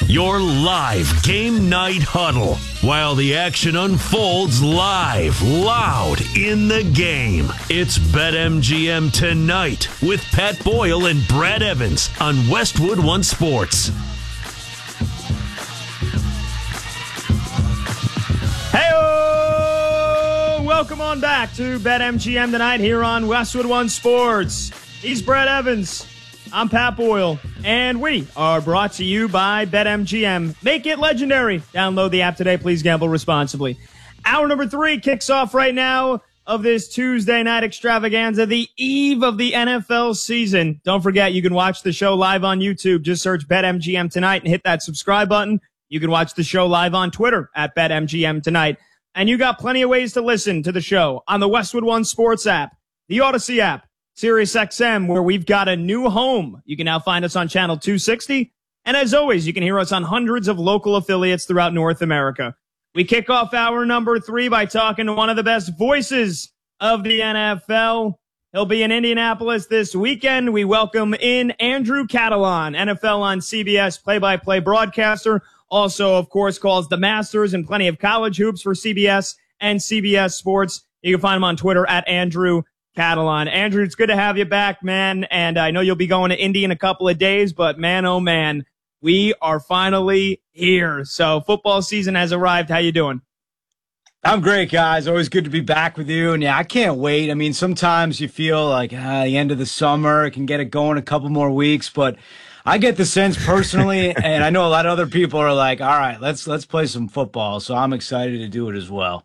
Your live game night huddle while the action unfolds live, loud in the game. It's BetMGM Tonight with Pat Boyle and Brad Evans on Westwood One Sports. Hey-o! Welcome on back to BetMGM Tonight here on Westwood One Sports. He's Brad Evans. I'm Pat Boyle, and we are brought to you by BetMGM. Make it legendary. Download the app today. Please gamble responsibly. Hour number 3 kicks off right now of this Tuesday night extravaganza, the eve of the NFL season. Don't forget, you can watch the show live on YouTube. Just search BetMGM Tonight and hit that subscribe button. You can watch the show live on Twitter at BetMGM Tonight. And you got plenty of ways to listen to the show on the Westwood One Sports app, the Odyssey app, SiriusXM, where we've got a new home. You can now find us on channel 260. And as always, you can hear us on hundreds of local affiliates throughout North America. We kick off hour number 3 by talking to one of the best voices of the NFL. He'll be in Indianapolis this weekend. We welcome in Andrew Catalon, NFL on CBS play-by-play broadcaster. Also, of course, calls the Masters and plenty of college hoops for CBS and CBS Sports. You can find him on Twitter at Andrew Catalon. Andrew, it's good to have you back, man. And I know you'll be going to Indy in a couple of days, but man, oh man, we are finally here. So football season has arrived. How you doing? I'm great, guys. Always good to be back with you. And yeah, I can't wait. I mean, sometimes you feel like the end of the summer, it can get it going a couple more weeks, but I get the sense personally, and I know a lot of other people are like, all right, let's play some football. So I'm excited to do it as well.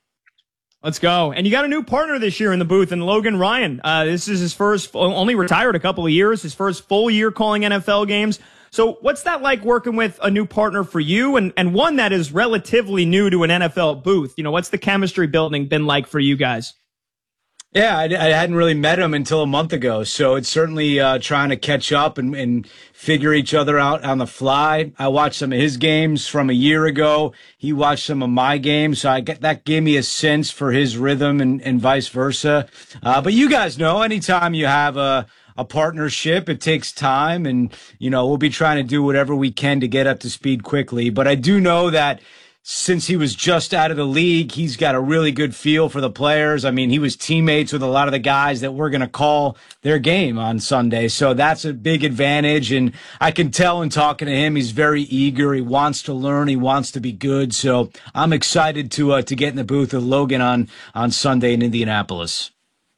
Let's go. And you got a new partner this year in the booth, and Logan Ryan. This is his first, only retired a couple of years, his first full year calling NFL games. So what's that like working with a new partner for you and one that is relatively new to an NFL booth? You know, what's the chemistry building been like for you guys? Yeah, I hadn't really met him until a month ago, so it's certainly trying to catch up and figure each other out on the fly. I watched some of his games from a year ago. He watched some of my games, so that gave me a sense for his rhythm and vice versa. But you guys know, anytime you have a partnership, it takes time, and we'll be trying to do whatever we can to get up to speed quickly. But I do know that since he was just out of the league, he's got a really good feel for the players. I mean, he was teammates with a lot of the guys that we're going to call their game on Sunday. So that's a big advantage. And I can tell in talking to him, he's very eager. He wants to learn. He wants to be good. So I'm excited to get in the booth with Logan on Sunday in Indianapolis.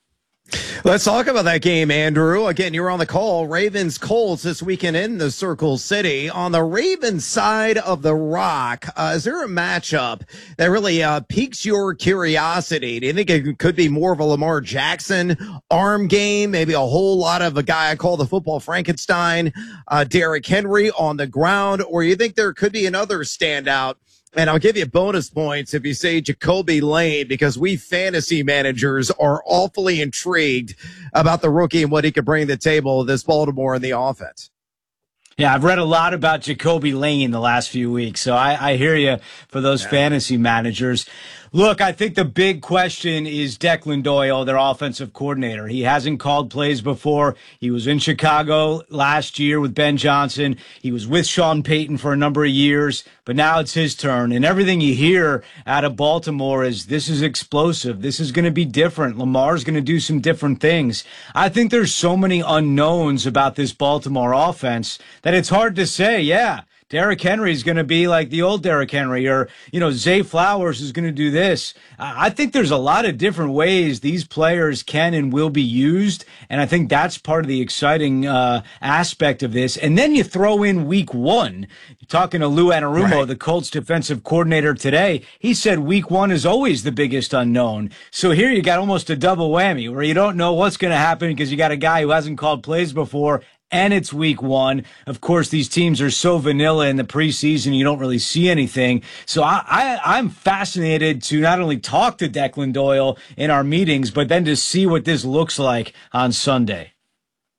Let's talk about that game, Andrew. Again, you're on the call. Ravens-Colts this weekend in the Circle City. On the Ravens side of the rock, is there a matchup that really piques your curiosity? Do you think it could be more of a Lamar Jackson arm game, maybe a whole lot of a guy I call the football Frankenstein, Derrick Henry on the ground, or you think there could be another standout? And I'll give you bonus points if you say Jacoby Lane, because we fantasy managers are awfully intrigued about the rookie and what he could bring to the table this Baltimore in the offense. Yeah, I've read a lot about Jacoby Lane the last few weeks, so I hear you for those fantasy managers. Look, I think the big question is Declan Doyle, their offensive coordinator. He hasn't called plays before. He was in Chicago last year with Ben Johnson. He was with Sean Payton for a number of years, but now it's his turn. And everything you hear out of Baltimore is this is explosive. This is going to be different. Lamar's going to do some different things. I think there's so many unknowns about this Baltimore offense that it's hard to say, yeah, Derrick Henry is going to be like the old Derrick Henry, or, Zay Flowers is going to do this. I think there's a lot of different ways these players can and will be used, and I think that's part of the exciting aspect of this. And then you throw in week 1. You're talking to Lou Anarumo, the Colts defensive coordinator today. He said week 1 is always the biggest unknown. So here you got almost a double whammy where you don't know what's going to happen because you got a guy who hasn't called plays before, and it's week 1. Of course, these teams are so vanilla in the preseason, you don't really see anything. So I'm fascinated to not only talk to Declan Doyle in our meetings, but then to see what this looks like on Sunday.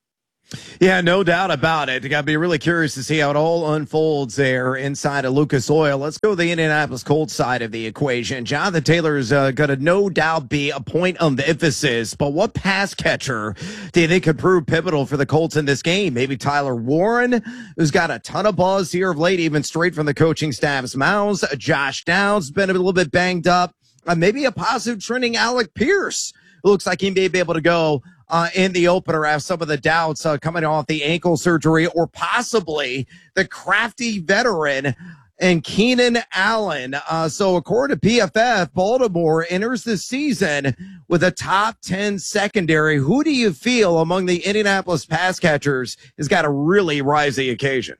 Yeah, no doubt about it. You got to be really curious to see how it all unfolds there inside of Lucas Oil. Let's go to the Indianapolis Colts side of the equation. Jonathan Taylor is going to no doubt be a point of emphasis, but what pass catcher do you think could prove pivotal for the Colts in this game? Maybe Tyler Warren, who's got a ton of buzz here of late, even straight from the coaching staff's mouths. Josh Downs been a little bit banged up. Maybe a positive trending Alec Pierce. It looks like he may be able to go in the opener, have some of the doubts coming off the ankle surgery, or possibly the crafty veteran and Keenan Allen. So according to PFF, Baltimore enters the season with a top 10 secondary. Who do you feel among the Indianapolis pass catchers has got to really rise the occasion?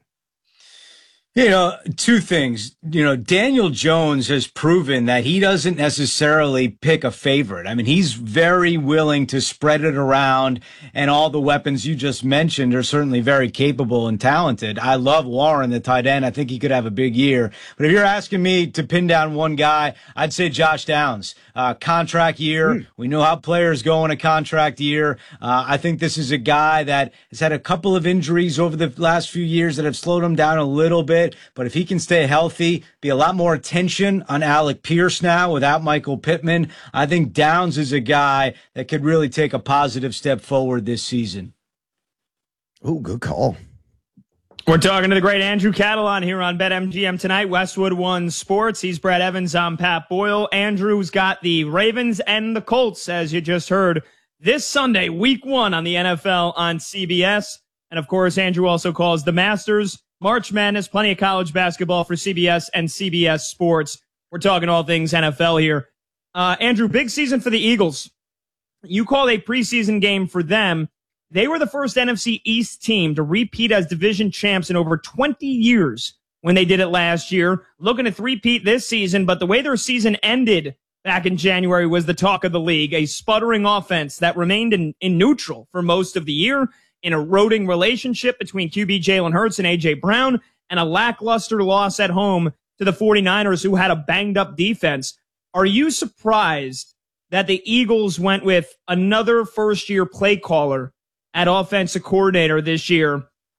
Two things. Daniel Jones has proven that he doesn't necessarily pick a favorite. I mean, he's very willing to spread it around, and all the weapons you just mentioned are certainly very capable and talented. I love Warren, the tight end. I think he could have a big year. But if you're asking me to pin down one guy, I'd say Josh Downs. Contract year. We know how players go in a contract year. I think this is a guy that has had a couple of injuries over the last few years that have slowed him down a little bit. But if he can stay healthy, be a lot more attention on Alec Pierce now without Michael Pittman, I think Downs is a guy that could really take a positive step forward this season. Oh, good call. We're talking to the great Andrew Catalon here on BetMGM tonight, Westwood One Sports. He's Brett Evans. I'm Pat Boyle. Andrew's got the Ravens and the Colts, as you just heard, this Sunday, week 1 on the NFL on CBS. And, of course, Andrew also calls the Masters, March Madness, plenty of college basketball for CBS and CBS Sports. We're talking all things NFL here. Andrew, big season for the Eagles. You call a preseason game for them. They were the first NFC East team to repeat as division champs in over 20 years when they did it last year. Looking to three-peat this season, but the way their season ended back in January was the talk of the league. A sputtering offense that remained in neutral for most of the year, an eroding relationship between QB Jalen Hurts and A.J. Brown, and a lackluster loss at home to the 49ers, who had a banged-up defense. Are you surprised that the Eagles went with another first-year play caller at offensive coordinator this year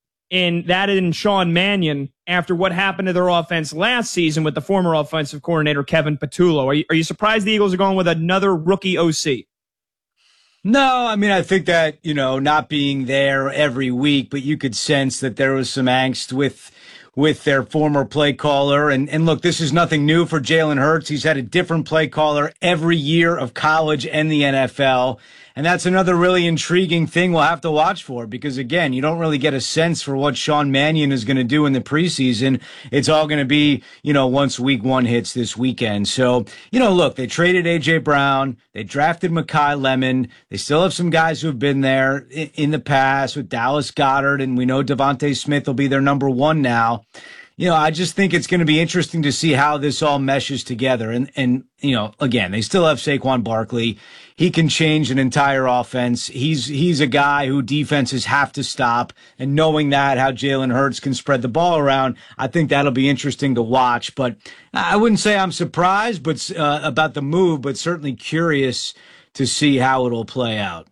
in Sean Mannion after what happened to their offense last season with the former offensive coordinator Kevin Patullo? Are you surprised the Eagles are going with another rookie OC? No, I mean, I think that, not being there every week, but you could sense that there was some angst with their former play caller. And look, this is nothing new for Jalen Hurts. He's had a different play caller every year of college and the NFL. And that's another really intriguing thing we'll have to watch for, because, again, you don't really get a sense for what Sean Mannion is going to do in the preseason. It's all going to be, once week 1 hits this weekend. So, look, they traded A.J. Brown. They drafted Mekhi Lemon. They still have some guys who have been there in the past with Dallas Goedert, and we know Devontae Smith will be their number 1 now. I just think it's going to be interesting to see how this all meshes together. And again, they still have Saquon Barkley. He can change an entire offense. He's a guy who defenses have to stop. And knowing that, how Jalen Hurts can spread the ball around, I think that'll be interesting to watch. But I wouldn't say I'm surprised about the move, but certainly curious to see how it'll play out.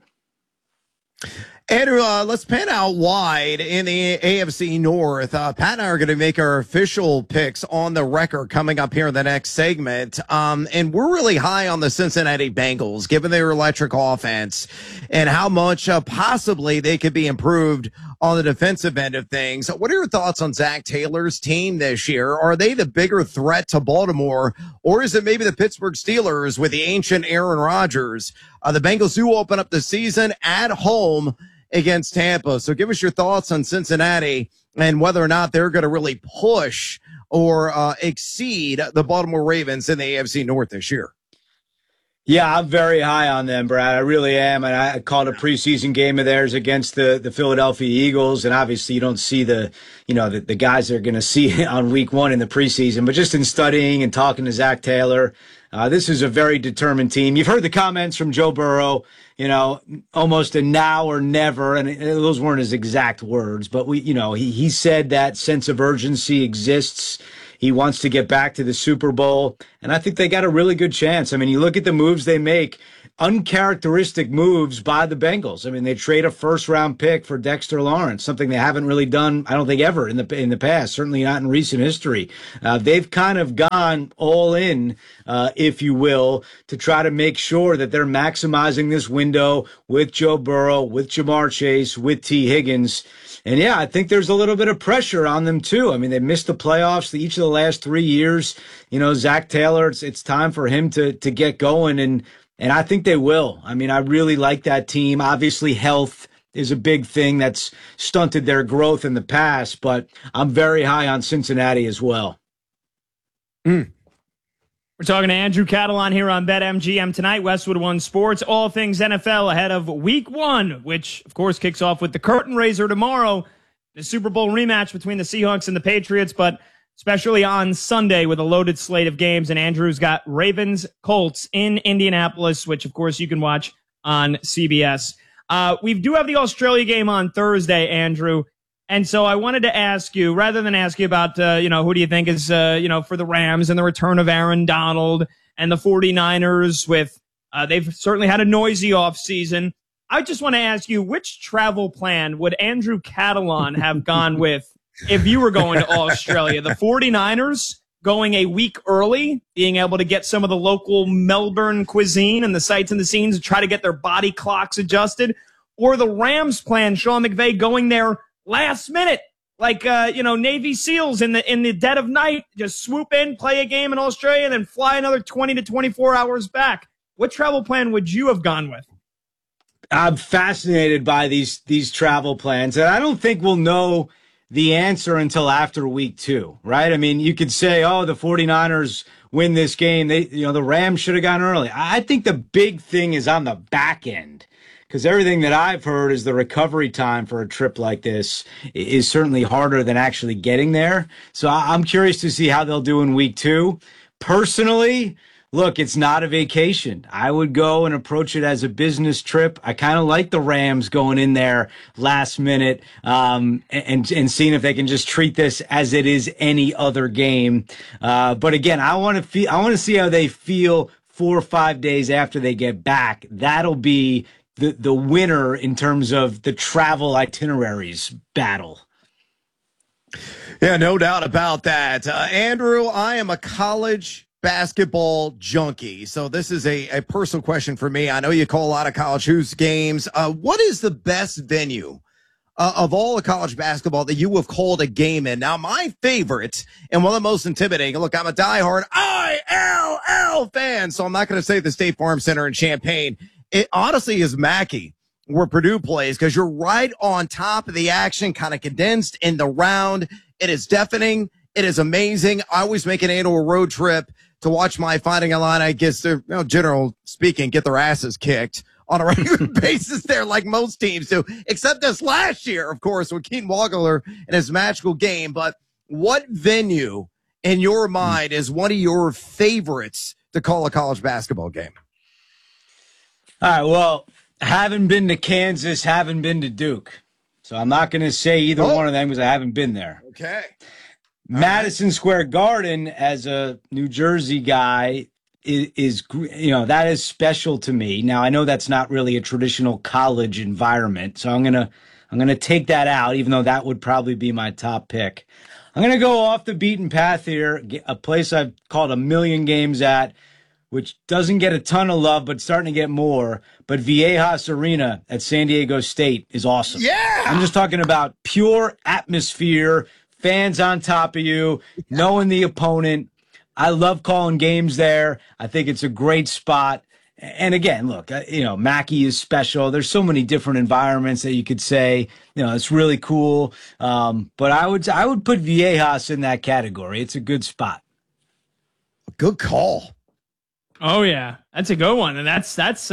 Andrew, let's pan out wide in the AFC North. Pat and I are going to make our official picks on the record coming up here in the next segment. And we're really high on the Cincinnati Bengals, given their electric offense and how much possibly they could be improved on the defensive end of things. What are your thoughts on Zach Taylor's team this year? Are they the bigger threat to Baltimore, or is it maybe the Pittsburgh Steelers with the ancient Aaron Rodgers? The Bengals do open up the season at home against Tampa. So give us your thoughts on Cincinnati and whether or not they're going to really push or exceed the Baltimore Ravens in the AFC North this year. Yeah, I'm very high on them, Brad. I really am. And I called a preseason game of theirs against the Philadelphia Eagles. And obviously you don't see the guys they're going to see on week 1 in the preseason, but just in studying and talking to Zach Taylor, this is a very determined team. You've heard the comments from Joe Burrow, almost a now or never. And those weren't his exact words, but he said that sense of urgency exists. He wants to get back to the Super Bowl, and I think they got a really good chance. I mean, you look at the moves they make. uncharacteristic moves by the Bengals. I mean, they trade a first-round pick for Dexter Lawrence, something they haven't really done, I don't think, ever in the past, certainly not in recent history. They've kind of gone all in, if you will, to try to make sure that they're maximizing this window with Joe Burrow, with Jamar Chase, with T. Higgins. And yeah, I think there's a little bit of pressure on them too. I mean, they missed the playoffs each of the last 3 years. You know, Zach Taylor, it's time for him to get going, and I think they will. I mean, I really like that team. Obviously, health is a big thing that's stunted their growth in the past, but I'm very high on Cincinnati as well. We're talking to Andrew Catalon here on BetMGM tonight, Westwood One Sports, all things NFL ahead of Week 1, which, of course, kicks off with the curtain raiser tomorrow, the Super Bowl rematch between the Seahawks and the Patriots, but especially on Sunday with a loaded slate of games. And Andrew's got Ravens-Colts in Indianapolis, which, of course, you can watch on CBS. We do have the Australia game on Thursday, Andrew. And so I wanted to ask you, rather than ask you about, who do you think is, for the Rams and the return of Aaron Donald and the 49ers with, they've certainly had a noisy offseason. I just want to ask you, which travel plan would Andrew Catalon have gone with if you were going to Australia? The 49ers going a week early, being able to get some of the local Melbourne cuisine and the sights and the scenes to try to get their body clocks adjusted, or the Rams plan, Sean McVay going there last minute, like Navy SEALs in the dead of night, just swoop in, play a game in Australia, and then fly another 20 to 24 hours back. What travel plan would you have gone with? I'm fascinated by these travel plans, and I don't think we'll know the answer until after week 2, right? I mean, you could say, oh, the 49ers win this game. The Rams should have gone early. I think the big thing is on the back end, because everything that I've heard is the recovery time for a trip like this is certainly harder than actually getting there. So I'm curious to see how they'll do in week 2. Personally, look, it's not a vacation. I would go and approach it as a business trip. I kind of like the Rams going in there last minute and seeing if they can just treat this as it is any other game. But again, I want to see how they feel 4 or 5 days after they get back. That'll be the winner in terms of the travel itineraries battle. Yeah, no doubt about that. Andrew, I am a college basketball junkie, so this is a personal question for me. I know you call a lot of college hoops games. What is the best venue of all the college basketball that you have called a game in? Now, my favorite and one of the most intimidating, look, I'm a diehard ILL fan, so I'm not going to say the State Farm Center in Champaign. It honestly is Mackey, where Purdue plays, because you're right on top of the action, kind of condensed in the round. It is deafening. It is amazing. I always make an annual road trip to watch my Fighting Illini, I guess, general speaking, get their asses kicked on a regular basis there, like most teams do, except this last year, of course, with Keaton Wagler and his magical game. But what venue in your mind is one of your favorites to call a college basketball game? All right, well, haven't been to Kansas, haven't been to Duke. So I'm not going to say either one of them because I haven't been there. Okay. Madison Square Garden, as a New Jersey guy, is that is special to me. Now, I know that's not really a traditional college environment, so I'm gonna take that out, even though that would probably be my top pick. I'm going to go off the beaten path here, a place I've called a million games at, which doesn't get a ton of love, but starting to get more. But Viejas Arena at San Diego State is awesome. Yeah! I'm just talking about pure atmosphere, fans on top of you, knowing the opponent. I love calling games there. I think it's a great spot. And again, look, Mackey is special. There's so many different environments that you could say, it's really cool. But I would put Viejas in that category. It's a good spot. Good call. Oh yeah, that's a good one, and that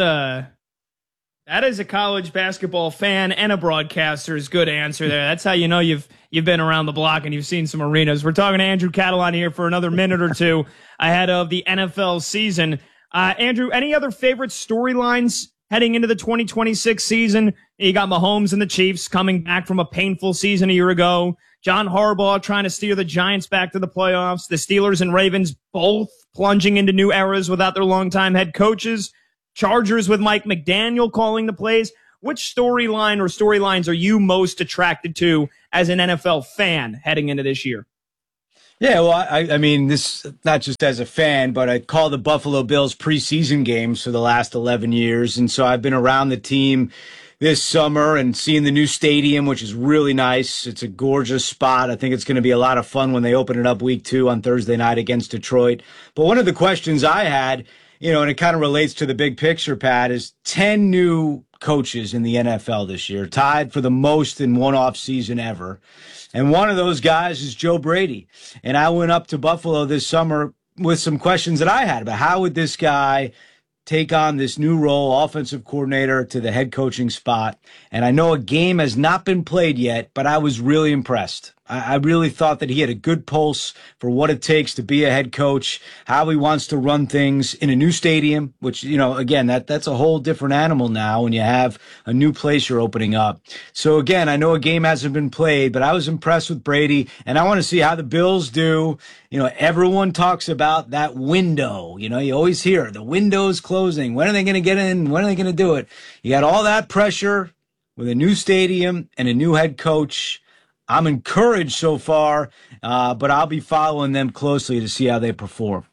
is a college basketball fan and a broadcaster's good answer there. That's how you know you've been around the block and you've seen some arenas. We're talking to Andrew Catalon here for another minute or two ahead of the NFL season. Andrew, any other favorite storylines heading into the 2026 season? You got Mahomes and the Chiefs coming back from a painful season a year ago. John Harbaugh trying to steer the Giants back to the playoffs. The Steelers and Ravens both plunging into new eras without their longtime head coaches. Chargers with Mike McDaniel calling the plays. Which storyline or storylines are you most attracted to as an NFL fan heading into this year? Yeah, well, I mean, this not just as a fan, but I call the Buffalo Bills preseason games for the last 11 years. And so I've been around the team this summer and seeing the new stadium, which is really nice. It's a gorgeous spot. I think it's going to be a lot of fun when they open it up week 2 on Thursday night against Detroit. But one of the questions I had, and it kind of relates to the big picture, Pat, is 10 new coaches in the NFL this year, tied for the most in one offseason ever. And one of those guys is Joe Brady. And I went up to Buffalo this summer with some questions that I had about how would this guy take on this new role, offensive coordinator to the head coaching spot. And I know a game has not been played yet, but I was really impressed. I really thought that he had a good pulse for what it takes to be a head coach, how he wants to run things in a new stadium, which, again, that's a whole different animal now when you have a new place you're opening up. So, again, I know a game hasn't been played, but I was impressed with Brady, and I want to see how the Bills do. Everyone talks about that window. You always hear the window's closing. When are they going to get in? When are they going to do it? You got all that pressure with a new stadium and a new head coach. I'm encouraged so far, but I'll be following them closely to see how they perform.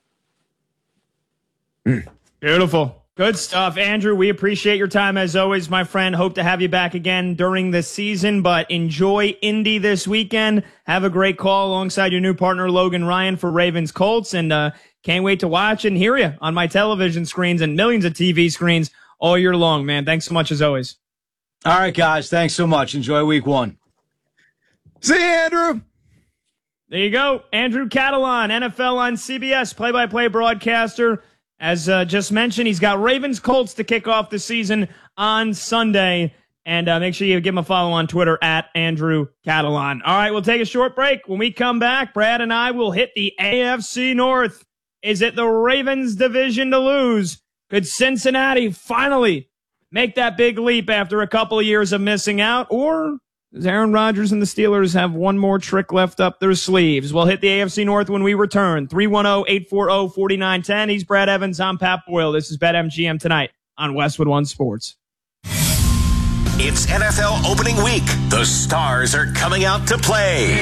Beautiful. Good stuff. Andrew, we appreciate your time as always, my friend. Hope to have you back again during the season, but enjoy Indy this weekend. Have a great call alongside your new partner, Logan Ryan, for Ravens Colts, and can't wait to watch and hear you on my television screens and millions of TV screens all year long, man. Thanks so much as always. All right, guys. Thanks so much. Enjoy week 1. See you, Andrew. There you go. Andrew Catalon, NFL on CBS, play-by-play broadcaster. As just mentioned, he's got Ravens Colts to kick off the season on Sunday. And make sure you give him a follow on Twitter at Andrew Catalon. All right, we'll take a short break. When we come back, Brad and I will hit the AFC North. Is it the Ravens division to lose? Could Cincinnati finally make that big leap after a couple of years of missing out? Or does Aaron Rodgers and the Steelers have one more trick left up their sleeves? We'll hit the AFC North when we return. 310-840-4910. He's Brad Evans. I'm Pat Boyle. This is BetMGM tonight on Westwood One Sports. It's NFL opening week. The stars are coming out to play.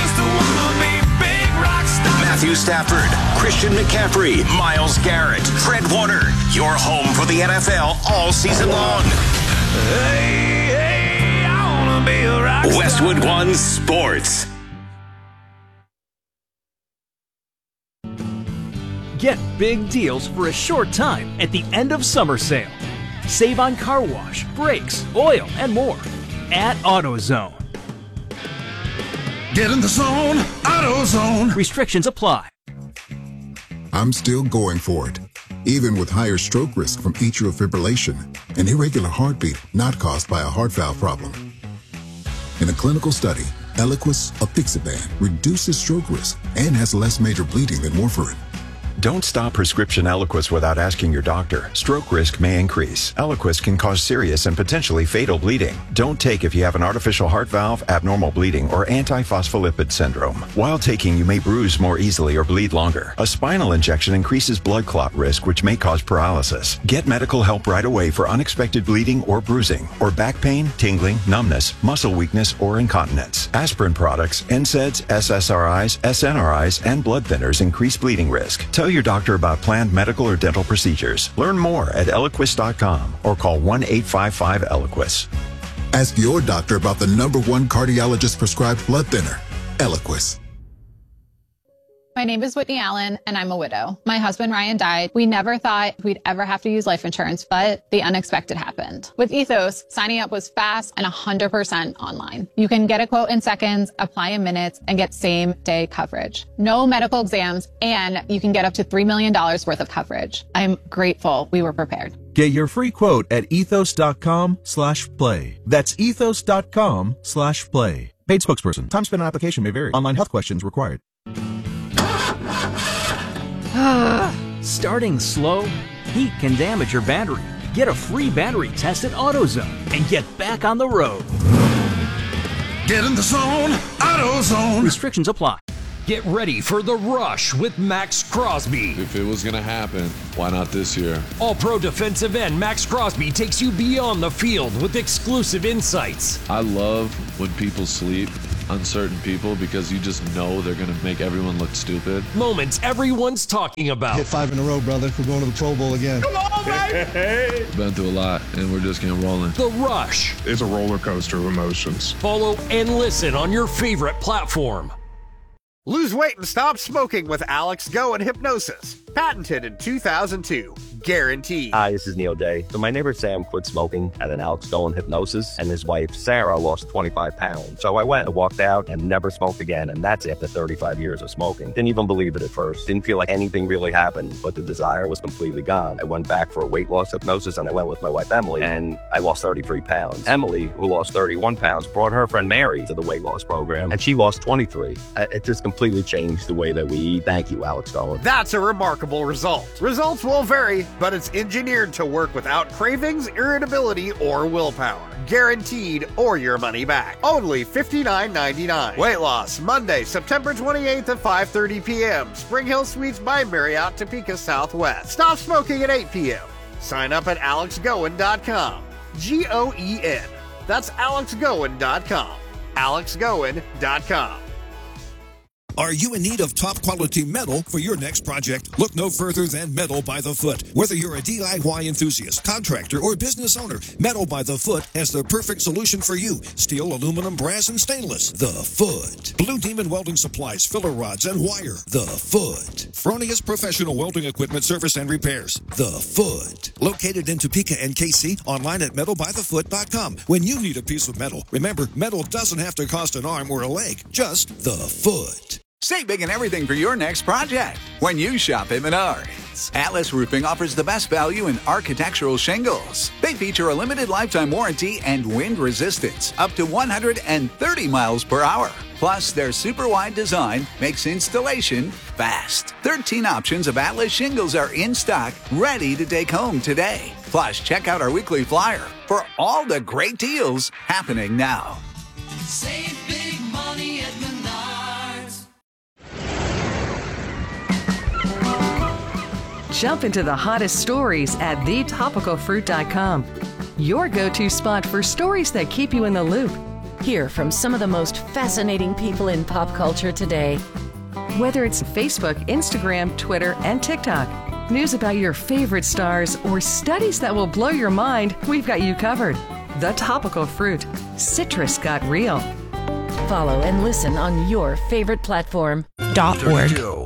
Matthew Stafford, Christian McCaffrey, Myles Garrett, Fred Warner. Your home for the NFL all season long. Westwood One Sports. Get big deals for a short time at the end of summer sale. Save on car wash, brakes, oil, and more at AutoZone. Get in the zone, AutoZone. Restrictions apply. I'm still going for it, even with higher stroke risk from atrial fibrillation, an irregular heartbeat not caused by a heart valve problem. In a clinical study, Eliquis apixaban reduces stroke risk and has less major bleeding than warfarin. Don't stop prescription Eliquis without asking your doctor. Stroke risk may increase. Eliquis can cause serious and potentially fatal bleeding. Don't take if you have an artificial heart valve, abnormal bleeding, or antiphospholipid syndrome. While taking, you may bruise more easily or bleed longer. A spinal injection increases blood clot risk, which may cause paralysis. Get medical help right away for unexpected bleeding or bruising, or back pain, tingling, numbness, muscle weakness, or incontinence. Aspirin products, NSAIDs, SSRIs, SNRIs, and blood thinners increase bleeding risk. Tell your doctor about planned medical or dental procedures. Learn more at Eliquis.com or call 1-855-ELIQUIS. Ask your doctor about the #1 cardiologist prescribed blood thinner, Eliquis. My name is Whitney Allen, and I'm a widow. My husband, Ryan, died. We never thought we'd ever have to use life insurance, but the unexpected happened. With Ethos, signing up was fast and 100% online. You can get a quote in seconds, apply in minutes, and get same-day coverage. No medical exams, and you can get up to $3 million worth of coverage. I'm grateful we were prepared. Get your free quote at ethos.com/play. That's ethos.com/play. Paid spokesperson. Time spent on application may vary. Online health questions required. Starting slow? Heat can damage your battery. Get a free battery test at AutoZone and get back on the road. Get in the zone, AutoZone. Restrictions apply. Get ready for The Rush with Max Crosby. If it was going to happen, why not this year? All-Pro defensive end Max Crosby takes you beyond the field with exclusive insights. I love when people sleep on certain people because you just know they're going to make everyone look stupid. Moments everyone's talking about. Hit 5 in a row, brother. We're going to the Pro Bowl again. Come on, baby! Been through a lot, and we're just getting rolling. The Rush. It's a roller coaster of emotions. Follow and listen on your favorite platform. Lose weight and stop smoking with Alex Go and Hypnosis. Patented in 2002. Guaranteed. Hi, this is Neil Day. So my neighbor Sam quit smoking at an Alex Go and Hypnosis, and his wife Sarah lost 25 pounds. So I went and walked out and never smoked again, and that's after 35 years of smoking. Didn't even believe it at first. Didn't feel like anything really happened, but the desire was completely gone. I went back for a weight loss hypnosis, and I went with my wife Emily, and I lost 33 pounds. Emily, who lost 31 pounds, brought her friend Mary to the weight loss program, and she lost 23. It just completely changed the way that we eat. Thank you, Alex Go. That's a remarkable result. Results will vary, but it's engineered to work without cravings, irritability, or willpower. Guaranteed or your money back. Only $59.99. Weight loss, Monday, September 28th at 5:30 p.m. Spring Hill Suites by Marriott, Topeka Southwest. Stop smoking at 8 p.m. Sign up at alexgoen.com. Goen. That's alexgoen.com. alexgoen.com. Are you in need of top quality metal for your next project? Look no further than Metal by the Foot. Whether you're a DIY enthusiast, contractor, or business owner, Metal by the Foot has the perfect solution for you. Steel, aluminum, brass, and stainless. The Foot. Blue Demon Welding Supplies, filler rods, and wire. The Foot. Fronius Professional Welding Equipment Service and Repairs. The Foot. Located in Topeka and KC, online at metalbythefoot.com. When you need a piece of metal, remember, metal doesn't have to cost an arm or a leg. Just the Foot. Save big and everything for your next project when you shop at Menards. Atlas Roofing offers the best value in architectural shingles. They feature a limited lifetime warranty and wind resistance up to 130 miles per hour. Plus, their super wide design makes installation fast. 13 options of Atlas shingles are in stock, ready to take home today. Plus, check out our weekly flyer for all the great deals happening now. Save big money at Menards. Jump into the hottest stories at thetopicalfruit.com. Your go-to spot for stories that keep you in the loop. Hear from some of the most fascinating people in pop culture today. Whether it's Facebook, Instagram, Twitter, and TikTok, news about your favorite stars, or studies that will blow your mind, we've got you covered. The Topical Fruit. Citrus got real. Follow and listen on your favorite platform. .org.